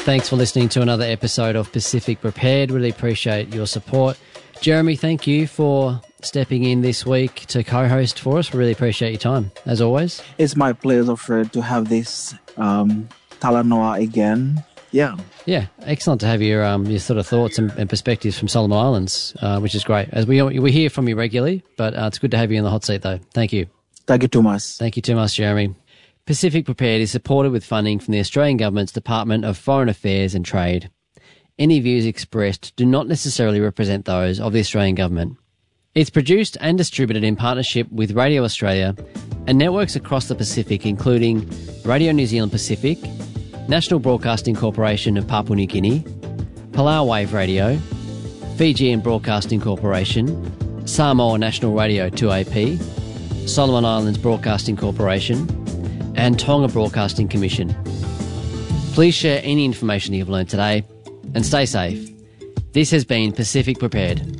Thanks for listening to another episode of Pacific Prepared. Really appreciate your support. Jeremy, thank you for stepping in this week to co-host for us. We really appreciate your time, as always. It's my pleasure, Fred, to have this Talanoa again. Yeah, excellent to have your sort of thoughts and perspectives from Solomon Islands, which is great. As we hear from you regularly, but it's good to have you in the hot seat, though. Thank you. Thank you, Thomas. Thank you, Thomas, Jeremy. Pacific Prepared is supported with funding from the Australian Government's Department of Foreign Affairs and Trade. Any views expressed do not necessarily represent those of the Australian Government. It's produced and distributed in partnership with Radio Australia and networks across the Pacific, including Radio New Zealand Pacific, National Broadcasting Corporation of Papua New Guinea, Palau Wave Radio, Fijian Broadcasting Corporation, Samoa National Radio 2AP, Solomon Islands Broadcasting Corporation, and Tonga Broadcasting Commission. Please share any information you've learned today and stay safe. This has been Pacific Prepared.